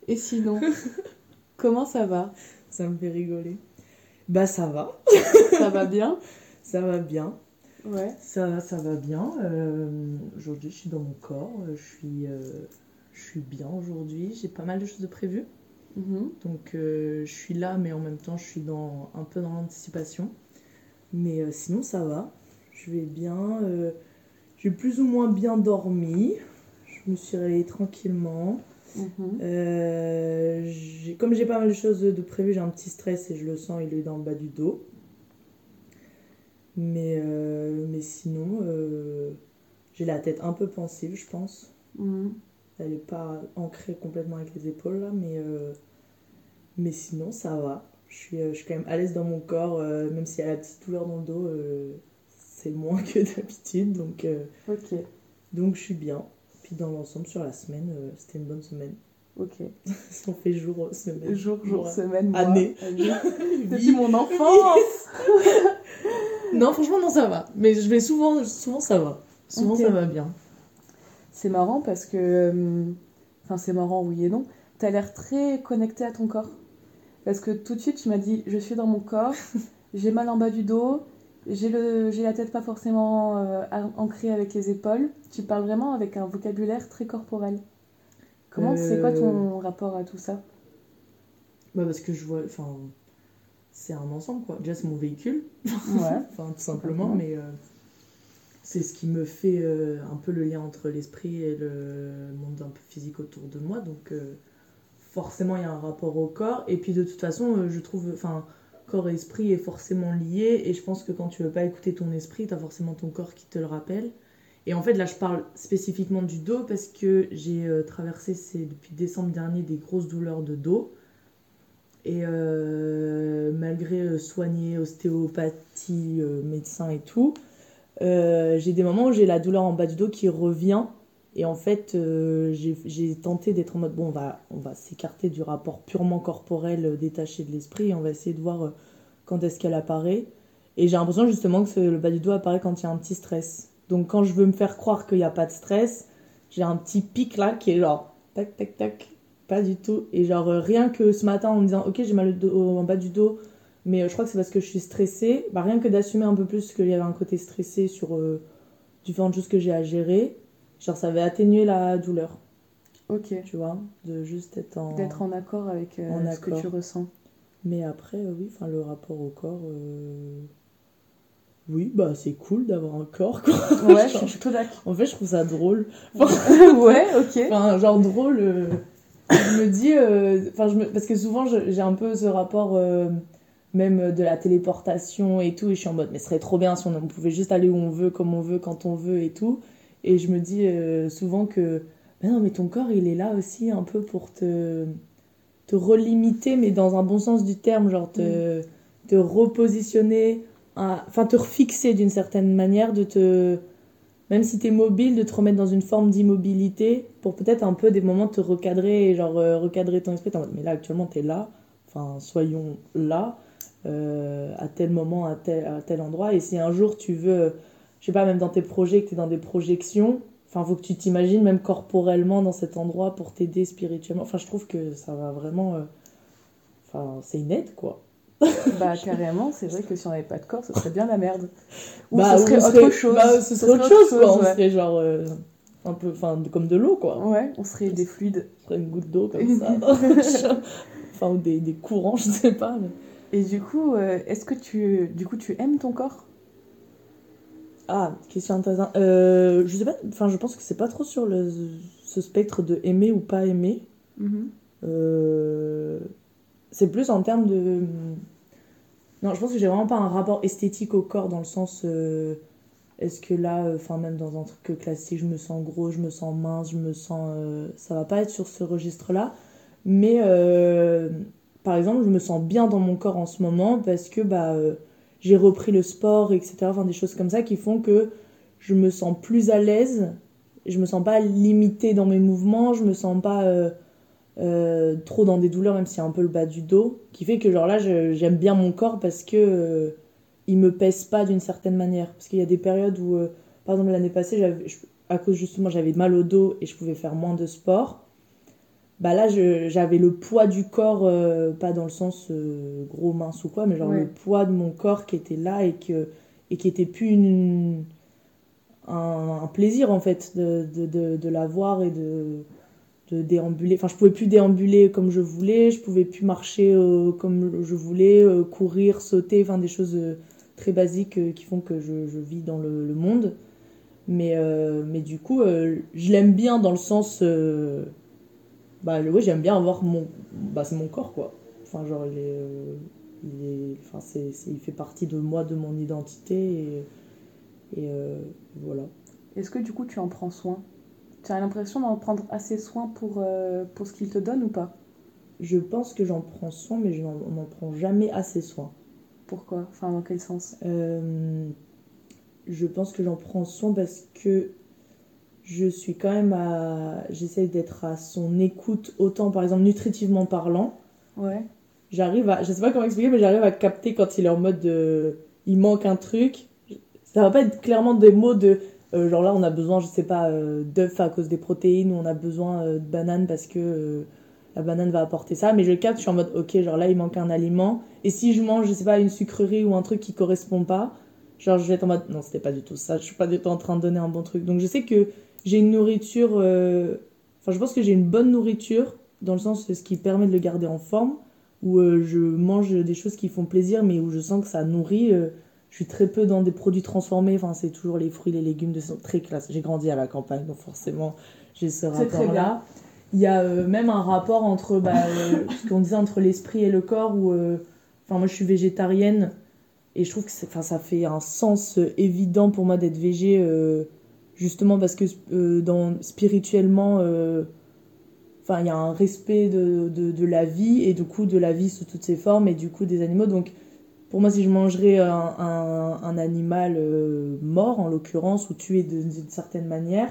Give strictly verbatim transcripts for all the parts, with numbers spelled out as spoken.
Et sinon, comment ça va? Ça me fait rigoler. Bah ça va, Ça va bien? ça va bien. Ouais. Ça, ça va bien. Euh, aujourd'hui, je suis dans mon corps. euh, Je suis, euh, je suis bien aujourd'hui. J'ai pas mal de choses de prévues. Mhm. Donc euh, je suis là, mais en même temps, je suis dans, un peu dans l'anticipation. Mais euh, sinon, ça va. Je vais bien. euh, j'ai plus ou moins bien dormi. Je me suis réveillée tranquillement. Mhm. Euh, j'ai- comme j'ai pas mal de choses de prévues, j'ai un petit stress et je le sens, il est dans le bas du dos. Mais, euh, mais sinon, euh, j'ai la tête un peu pensive, je pense. Mhm. Elle n'est pas ancrée complètement avec les épaules là, mais, euh, mais sinon, ça va. Je suis, euh, je suis quand même à l'aise dans mon corps, euh, même s'il y a la petite douleur dans le dos, euh, c'est moins que d'habitude. Donc, euh, Ok, donc je suis bien. Puis dans l'ensemble, sur la semaine, euh, c'était une bonne semaine. ok. Si on fait jour, semaine, Jour, jour, mois, semaine, mois, année. année. Depuis Vie. mon enfance. Non, franchement, non, ça va. Mais je vais souvent, souvent ça va. Souvent, Ok. ça va bien. C'est marrant parce que... euh, Enfin, c'est marrant, oui et non. T'as l'air très connecté à ton corps. Parce que tout de suite, tu m'as dit, je suis dans mon corps, j'ai mal en bas du dos, j'ai le, j'ai la tête pas forcément euh, an- ancrée avec les épaules. Tu parles vraiment avec un vocabulaire très corporel. Comment, c'est quoi Euh, ton rapport à tout ça? Bah parce que je vois, enfin, c'est un ensemble quoi. Déjà, c'est mon véhicule, Ouais, enfin, tout simplement, complètement. mais euh, c'est ce qui me fait euh, un peu le lien entre l'esprit et le monde un peu physique autour de moi. Donc, euh, forcément, il y a un rapport au corps. Et puis, de toute façon, euh, je trouve, enfin, corps et esprit est forcément lié. Et je pense que quand tu veux pas écouter ton esprit, t'as forcément ton corps qui te le rappelle. Et en fait, là, je parle spécifiquement du dos parce que j'ai euh, traversé c'est depuis décembre dernier des grosses douleurs de dos. Et euh, malgré euh, soigner, ostéopathie, euh, médecin et tout, euh, j'ai des moments où j'ai la douleur en bas du dos qui revient. Et en fait, euh, j'ai, j'ai tenté d'être en mode, bon, on va, on va s'écarter du rapport purement corporel euh, détaché de l'esprit et on va essayer de voir euh, quand est-ce qu'elle apparaît. Et j'ai l'impression justement que ce- le bas du dos apparaît quand il y a un petit stress. Donc quand je veux me faire croire qu'il n'y a pas de stress, j'ai un petit pic là qui est genre, tac, tac, tac, pas du tout. Et genre, euh, rien que ce matin en me disant, ok, j'ai mal au dos- en bas du dos, mais euh, je crois que c'est parce que je suis stressée. Bah, rien que d'assumer un peu plus qu'il y avait un côté stressé sur euh, différentes choses que j'ai à gérer, genre ça avait atténué la douleur, Ok. tu vois, de juste être D'être en, en accord avec en euh, ce que tu accord. ressens. Mais après, euh, oui, enfin le rapport au corps, euh, oui, bah c'est cool d'avoir un corps, quoi. Ouais, je suis Genre, plutôt d'accord. en fait, je trouve ça drôle. Ouais, ok. Enfin, genre drôle. euh, je me dis, euh, enfin, je me, parce que souvent je- j'ai un peu ce rapport, euh, même de la téléportation et tout, et je suis en mode, mais ce serait trop bien si on, on pouvait juste aller où on veut, comme on veut, quand on veut et tout. Et je me dis euh, souvent que, ben non, mais ton corps, il est là aussi un peu pour te, te relimiter, mais dans un bon sens du terme, genre Mm. te, te repositionner, à- enfin te refixer d'une certaine manière, de te même si t'es mobile, de te remettre dans une forme d'immobilité pour peut-être un peu des moments te recadrer, genre euh, recadrer ton esprit. T'es en mode, mais là actuellement t'es là, enfin soyons là, euh, à tel moment, à tel, à tel endroit. Et si un jour tu veux, euh, je sais pas, même dans tes projets, que t'es dans des projections, enfin faut que tu t'imagines même corporellement dans cet endroit pour t'aider spirituellement. Enfin je trouve que ça va vraiment, euh, enfin c'est une aide quoi. Bah, carrément, c'est vrai que si on n'avait pas de corps, ce serait bien la merde. Ou ce Bah, on serait autre serait, chose. bah ce Ce serait serait autre autre chose quoi, chose, on ouais. serait genre euh, un peu, enfin comme de l'eau quoi. Ouais, on serait des fluides. Ce serait une goutte d'eau comme ça dans le champ. Enfin, ou des, des courants, je sais pas. Mais... Et du coup, euh, est-ce que tu, du coup, tu aimes ton corps? Ah, question intéressante. Euh, je sais pas, enfin, je pense que c'est pas trop sur le, ce spectre de aimer ou pas aimer. Mhm. Euh, c'est plus en termes de. Non, je pense que j'ai vraiment pas un rapport esthétique au corps dans le sens. euh, Est-ce que là, enfin, même dans un truc classique, je me sens gros, je me sens mince, je me sens. euh, Ça va pas être sur ce registre-là. Mais euh, par exemple, je me sens bien dans mon corps en ce moment parce que bah, euh, j'ai repris le sport, et cetera. Enfin, des choses comme ça qui font que je me sens plus à l'aise. Je me sens pas limitée dans mes mouvements. Je me sens pas euh, euh, trop dans des douleurs, même s'il y a un peu le bas du dos. Qui fait que, genre là, je- j'aime bien mon corps parce que euh, il me pèse pas d'une certaine manière. Parce qu'il y a des périodes où, euh, par exemple, l'année passée, j'avais, je- à cause justement, j'avais mal au dos et je pouvais faire moins de sport. bah là je, j'avais le poids du corps, euh, pas dans le sens euh, gros mince ou quoi, mais genre Ouais. le poids de mon corps qui était là et, que, et qui était plus une, un, un plaisir en fait de, de, de, de l'avoir et de, de déambuler. Enfin, je pouvais plus déambuler comme je voulais, je pouvais plus marcher euh, comme je voulais, euh, courir, sauter, enfin des choses euh, très basiques euh, qui font que je, je vis dans le, le monde. Mais, euh, mais du coup, euh, je l'aime bien dans le sens. Euh, bah, ouais, j'aime bien avoir mon. Bah, c'est mon corps, quoi. Enfin, genre, il est. euh, il, est enfin, c'est, c'est- il fait partie de moi, de mon identité. Et, et euh, voilà. Est-ce que du coup tu en prends soin? Tu as l'impression d'en prendre assez soin pour, euh, pour ce qu'il te donne ou pas? Je pense que j'en prends soin, mais je n'en on n'en prend jamais assez soin. Pourquoi? Enfin, dans quel sens? Euh, je pense que j'en prends soin parce que je suis quand même à. J'essaye d'être à son écoute, autant par exemple nutritivement parlant. Ouais. J'arrive à. Je sais pas comment expliquer, mais j'arrive à capter quand il est en mode de. Il manque un truc. Ça va pas être clairement des mots de. Euh, genre là, on a besoin, je sais pas, euh, d'œufs à cause des protéines, ou on a besoin euh, de bananes parce que euh, la banane va apporter ça. Mais je capte, je suis en mode, ok, genre là, il manque un aliment. Et si je mange, je sais pas, une sucrerie ou un truc qui correspond pas, genre je vais être en mode, non, c'était pas du tout ça, je suis pas du tout en train de donner un bon truc. Donc je sais que j'ai une nourriture. euh, Enfin, je pense que j'ai une bonne nourriture, dans le sens de ce qui permet de le garder en forme, où euh, je mange des choses qui font plaisir, mais où je sens que ça nourrit. euh, je suis très peu dans des produits transformés, enfin, c'est toujours les fruits, les légumes de saison très classe. J'ai grandi à la campagne, donc forcément, j'ai ce C'est très bien. rapport-là. Il y a euh, même un rapport entre bah, euh, ce qu'on disait entre l'esprit et le corps, où, euh, enfin, moi je suis végétarienne, et je trouve que c'est- enfin, ça fait un sens euh, évident pour moi d'être végé, euh, justement parce que euh, dans, spirituellement, euh, enfin, il y a un respect de, de, de la vie, et du coup de la vie sous toutes ses formes, et du coup des animaux. Donc pour moi, si je mangerais un, un, un animal euh, mort, en l'occurrence, ou tué de- d'une certaine manière,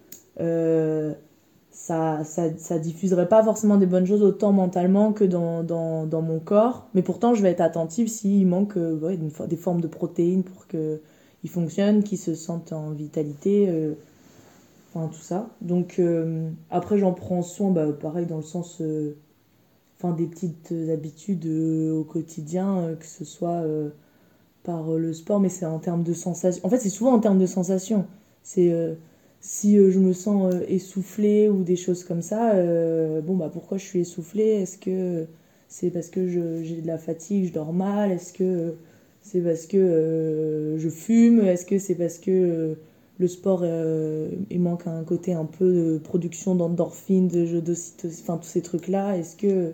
euh, ça, ça, ça diffuserait pas forcément des bonnes choses autant mentalement que dans, dans, dans mon corps. Mais pourtant, je vais être attentive s'il manque euh, ouais, une fo- des formes de protéines pour qu'ils fonctionnent, qu'ils se sentent en vitalité, euh, enfin tout ça. Donc euh, après, j'en prends soin, bah, pareil, dans le sens... euh, enfin, des petites habitudes euh, au quotidien, euh, que ce soit... euh, par euh, le sport, mais c'est en termes de sensation. En fait, c'est souvent en termes de sensation. C'est euh, si euh, je me sens euh, essoufflée ou des choses comme ça, euh, bon, bah pourquoi je suis essoufflée? Est-ce que c'est parce que je, j'ai de la fatigue, je dors mal? Est-ce que c'est parce que euh, je fume? Est-ce que c'est parce que euh, le sport, euh, il manque un côté un peu de production d'endorphines, de, d'ocytocine, enfin tous ces trucs-là? Est-ce que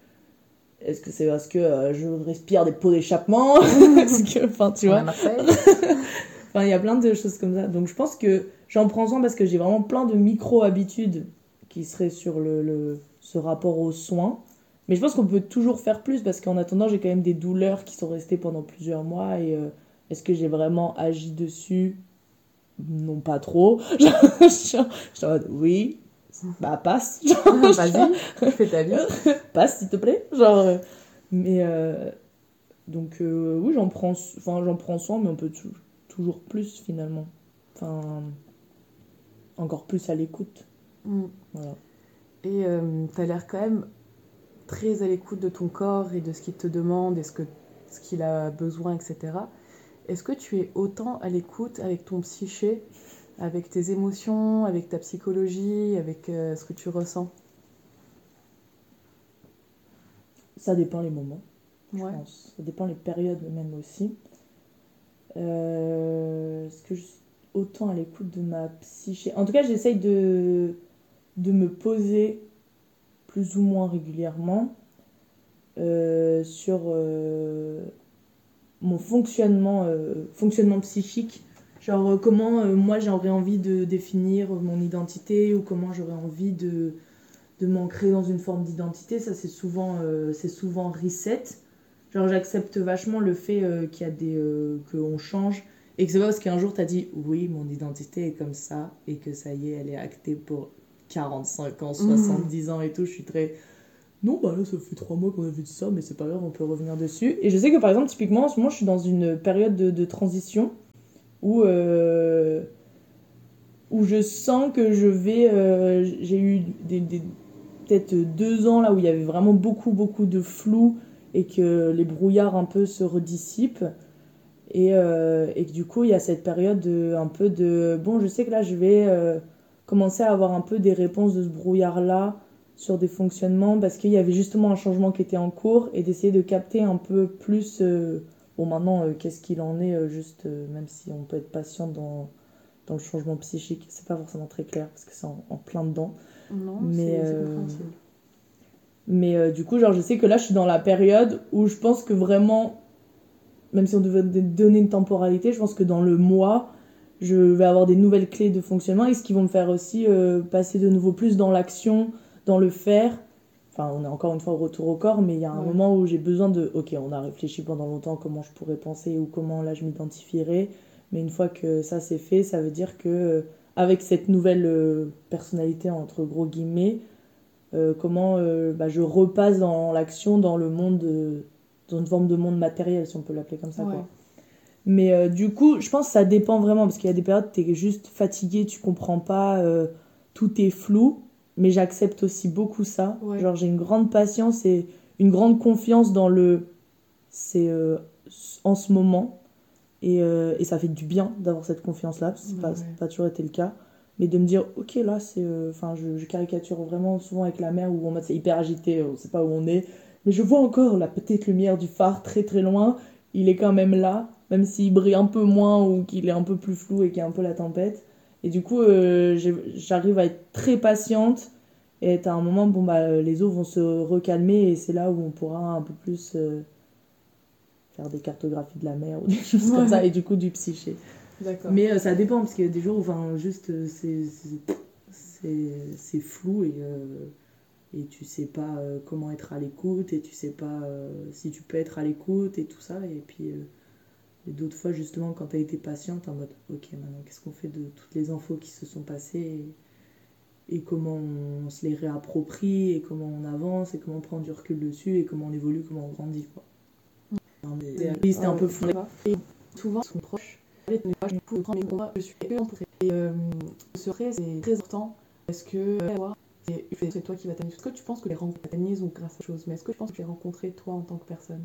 est-ce que c'est parce que euh, je respire des pots d'échappement? Est-ce que, enfin, tu On vois. a Marseille. Enfin, il y a plein de choses comme ça. Donc, je pense que j'en prends soin parce que j'ai vraiment plein de micro-habitudes qui seraient sur le, le- ce rapport aux soins. Mais je pense qu'on peut toujours faire plus parce qu'en attendant, j'ai quand même des douleurs qui sont restées pendant plusieurs mois. Et euh, est-ce que j'ai vraiment agi dessus? Non, pas trop. Je suis en mode, oui, bah passe. Vas-y, fais ta vie. Passe, s'il te plaît. Genre, euh, mais euh, donc euh, oui, j'en prends, enfin, j'en prends soin, mais on peut tou- toujours plus finalement. Enfin, encore plus à l'écoute. Mm. Voilà. Et euh, t'as l'air quand même très à l'écoute de ton corps et de ce qu'il te demande et ce que, ce qu'il a besoin, et cetera. Est-ce que tu es autant à l'écoute avec ton psyché, avec tes émotions, avec ta psychologie, avec euh, ce que tu ressens? Ça dépend les moments, je Ouais. pense. Ça dépend les périodes même aussi. Euh, Est-ce que je suis autant à l'écoute de ma psyché? En tout cas, j'essaye de, de me poser plus ou moins régulièrement euh, sur euh, mon fonctionnement, euh, fonctionnement psychique. Genre euh, comment euh, moi j'aurais envie de définir mon identité, ou comment j'aurais envie de, de m'ancrer dans une forme d'identité. Ça, c'est souvent, euh, c'est souvent reset. Genre j'accepte vachement le fait euh, qu'il y a des... Euh, qu'on change. Et que c'est pas parce qu'un jour t'as dit oui, mon identité est comme ça, et que ça y est, elle est actée pour quarante-cinq ans, Mmh. soixante-dix ans et tout. Je suis très... Non, bah là, ça fait trois mois qu'on avait dit ça, mais c'est pas grave, on peut revenir dessus. Et je sais que par exemple, typiquement, en ce moment, je suis dans une période de, de transition où, euh, où je sens que je vais. Euh, j'ai eu des, des- peut-être deux ans là où il y avait vraiment beaucoup, beaucoup de flou et que les brouillards un peu se redissipent. Et, euh, et que du coup, il y a cette période de, un peu de... Bon, je sais que là, je vais euh, commencer à avoir un peu des réponses de ce brouillard-là sur des fonctionnements parce qu'il y avait justement un changement qui était en cours et d'essayer de capter un peu plus... euh, bon, maintenant, euh, qu'est-ce qu'il en est, euh, juste, euh, même si on peut être patient dans, dans le changement psychique, c'est pas forcément très clair parce que c'est en, en plein dedans. Non, Mais, c'est c'est euh, compréhensible. mais euh, du coup, genre, je sais que là, je suis dans la période où je pense que vraiment... Même si on devait donner une temporalité, je pense que dans le mois, je vais avoir des nouvelles clés de fonctionnement et ce qui vont me faire aussi euh, passer de nouveau plus dans l'action, dans le faire. Enfin, on est encore une fois au retour au corps, mais il y a un Ouais. moment où j'ai besoin de... Ok, on a réfléchi pendant longtemps comment je pourrais penser ou comment là je m'identifierais. Mais une fois que ça c'est fait, ça veut dire que euh, avec cette nouvelle euh, personnalité, entre gros guillemets, euh, comment euh, bah, je repasse dans l'action, dans le monde... euh, dans une forme de monde matériel, si on peut l'appeler comme ça, Ouais. quoi. Mais euh, du coup, je pense que ça dépend vraiment, parce qu'il y a des périodes où t'es juste fatigué, tu comprends pas, euh, tout est flou, mais j'accepte aussi beaucoup ça. Ouais. Genre, j'ai une grande patience et une grande confiance dans le... C'est euh, en ce moment, et, euh, et ça fait du bien d'avoir cette confiance-là, parce que c'est pas, Ouais. ça n'a pas toujours été le cas. Mais de me dire, ok, là, c'est... Enfin, je, je caricature vraiment souvent avec la mer, où en mode c'est hyper agité, on sait pas où on est. Mais je vois encore la petite lumière du phare très très loin. Il est quand même là, même s'il brille un peu moins ou qu'il est un peu plus flou et qu'il y a un peu la tempête. Et du coup, euh, j'ai- j'arrive à être très patiente. Et à un moment, bon, bah, les eaux vont se recalmer et c'est là où on pourra un peu plus euh, faire des cartographies de la mer ou des choses comme ça. Ouais. Et du coup, du psyché. D'accord. Mais euh, ça dépend, parce qu'il y a des jours où enfin, juste euh, c'est, c'est, c'est, c'est flou et, euh, et tu sais pas euh, comment être à l'écoute et tu sais pas euh, si tu peux être à l'écoute et tout ça. Et puis euh, et d'autres fois, justement, quand tu as été patiente, en mode ok, maintenant qu'est-ce qu'on fait de toutes les infos qui se sont passées et, et comment on se les réapproprie et comment on avance et comment on prend du recul dessus et comment on évolue, comment on grandit, quoi. Non, mais, Et, oui, c'était un ouais, peu tu fondé. vois. Et souvent, sont proches. Avec mes proches, du coup, quand mes combats, je suis que entourée. Et euh, ce secret, c'est très important. Parce que, euh, voir, c'est c'est toi qui vas t'amuser. Est-ce que tu penses que les rencontres t'amusent ou grâce à chose, mais est-ce que tu penses que tu les rencontré toi en tant que personne?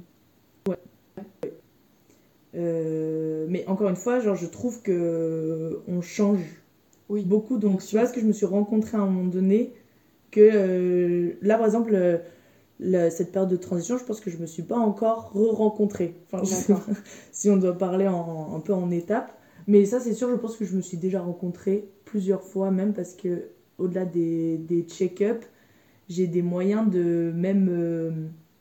Euh, mais encore une fois, genre, je trouve que on change Oui, beaucoup. bien Donc, tu sûr. vois, ce que je me suis rencontrée à un moment donné, que euh, là, par exemple, euh, la- cette période de transition, je pense que je me suis pas encore re-rencontrée. Enfin, je sais D'accord. pas si on doit parler en, un peu en étapes. Mais ça, c'est sûr, je pense que je me suis déjà rencontrée plusieurs fois, même parce que au-delà des, des check-up, j'ai des moyens de même. euh,